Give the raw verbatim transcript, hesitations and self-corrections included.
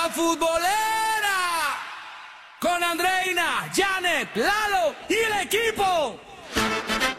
Futbolera con Andreina, Janet, Lalo y el equipo.